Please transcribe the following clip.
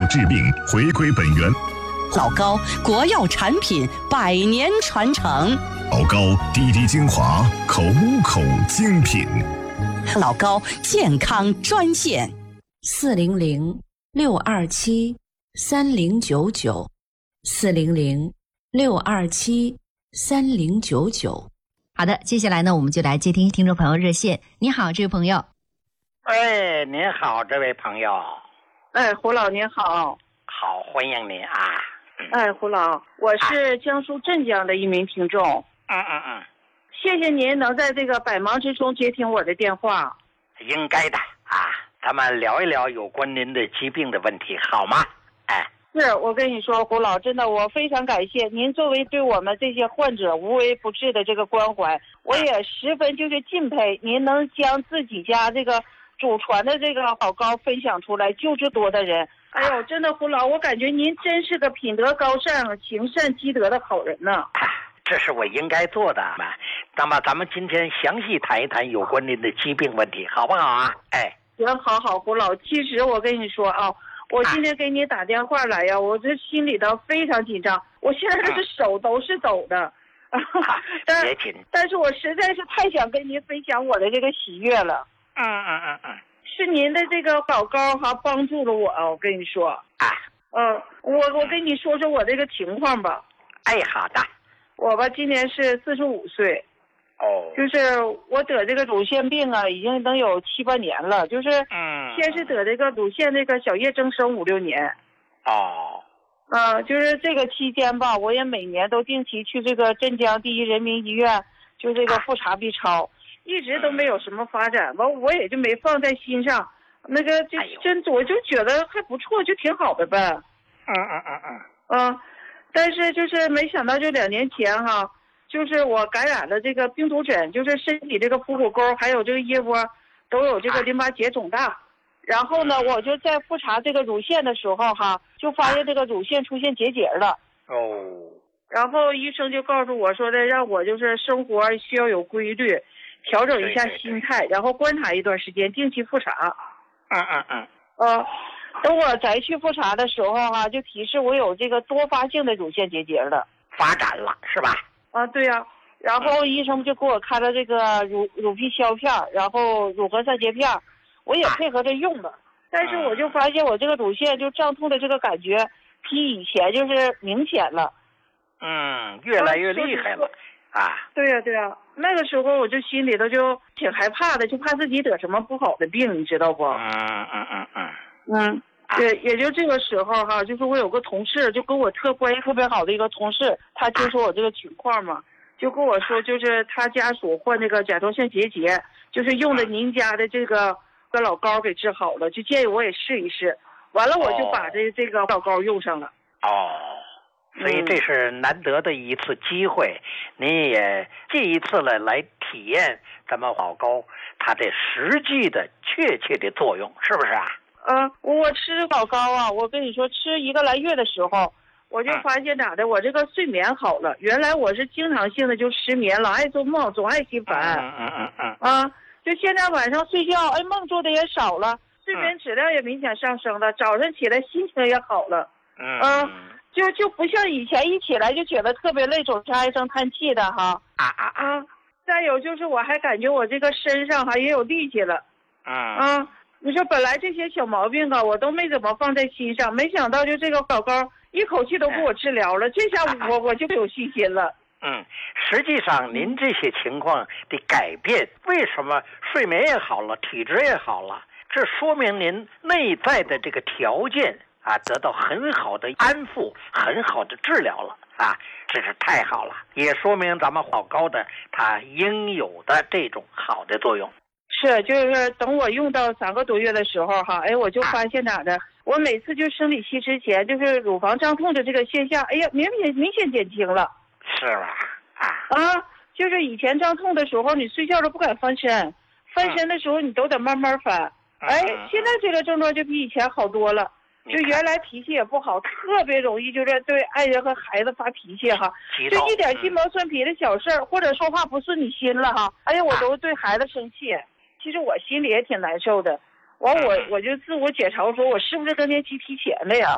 治病，回归本源。 老高国药产品100年传承， 老高滴滴精华，口精品。 老高健康专线 400-627-3099，400-627-3099。好的，接下来呢，我们就来接听听众朋友热线。你好，这位朋友。 哎，您好，这位朋友。 哎，胡老您好。 好，欢迎您啊。 哎，胡老，我是江苏镇江的一名听众。谢谢您能在这个百忙之中接听我的电话。 应该的啊，咱们聊一聊有关您的疾病的问题，好吗？哎， 是我跟你说，胡老，真的我非常感谢您作为对我们这些患者无微不至的这个关怀，我也十分就是敬佩您能将自己家这个祖传的这个老高分享出来，救治多的人。哎呦，真的胡老，我感觉您真是个品德高尚、行善积德的好人呢。 这是我应该做的嘛。那么咱们今天详细谈一谈有关您的疾病问题，好不好啊？哎， 行，好，胡老。其实我跟你说啊，我今天给你打电话来呀，我这心里头非常紧张，我现在这手都是抖的。 别紧。 但是我实在是太想跟您分享我的这个喜悦了。是您的这个老高帮助了我，我跟你说。我跟你说说我这个情况吧。 哎，好的。 我吧今年是45岁。就是我得这个乳腺病啊，已经能有7、8年了。就是先是得这个乳腺那个小叶增生5、6年。就是这个期间吧，我也每年都定期去这个镇江第一人民医院，就这个复查 B 超。一直都没有什么发展，完我也就没放在心上，那个我就觉得还不错，就挺好的呗。但是就是没想到，就2年前就是我感染了这个病毒疹，就是身体这个腹股沟还有这个腋窝都有这个淋巴结肿大。然后呢，我就在复查这个乳腺的时候就发现这个乳腺出现结节了。然后医生就告诉我说的，让我就是生活需要有规律。调整一下心态，然后观察一段时间，定期复查。等我再去复查的时候就提示我有这个多发性的乳腺结节了， 发展了是吧？ 对呀。然后医生就给我开了这个乳皮消片，然后乳核酸结片，我也配合着用了。但是我就发现我这个乳腺就胀痛的这个感觉比以前就是明显了。 越来越厉害了。 对呀，那个时候我就心里头就挺害怕的，就怕自己得什么不好的病，你知道不？对，也就这个时候就是我有个同事，就跟我关系特别好的一个同事，他听说我这个情况嘛，就跟我说，就是他家属患这个甲状腺结节，就是用的您家的这个老膏给治好了，就建议我也试一试。完了我就把这个老膏用上了。 所以这是难得的一次机会，您也这一次来体验咱们老高它的实际的确切的作用，是不是啊？ 我吃老高我跟你说，吃1个来月的时候，我就发现咋的，我这个睡眠好了。原来我是经常性的就失眠，老爱做梦，总爱心烦。就现在晚上睡觉，梦做的也少了，睡眠质量也明显上升了，早上起来心情也好了。就不像以前一起来就觉得特别累，总是唉声叹气的再有就是我还感觉我这个身上也有力气了。你说本来这些小毛病我都没怎么放在心上，没想到就这个老高一口气都给我治疗了，这下我就有信心了。 实际上您这些情况的改变，为什么睡眠也好了，体质也好了，这说明您内在的这个条件得到很好的安抚，很好的治疗了这是太好了，也说明咱们老高的它应有的这种好的作用。 是，就是等我用到3个多月的时候我就发现咋的，我每次就生理期之前，就是乳房胀痛的这个现象，明显减轻了。 是吧？ 就是以前胀痛的时候，你睡觉都不敢翻身，翻身的时候你都得慢慢翻。现在这个症状就比以前好多了。就原来脾气也不好，特别容易就是对爱人和孩子发脾气就一点鸡毛蒜皮的小事儿，或者说话不顺你心了我都对孩子生气。其实我心里也挺难受的。我就自我检查说，我是不是更年期提前了呀？